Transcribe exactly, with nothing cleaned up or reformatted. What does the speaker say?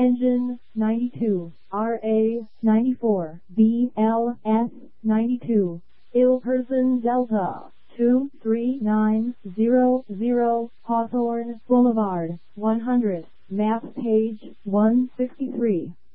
Engine ninety-two, R A ninety-four, B L S ninety-two, Ill Person Delta two three nine zero zero, Hawthorne Boulevard, one hundred, map page one sixty-three.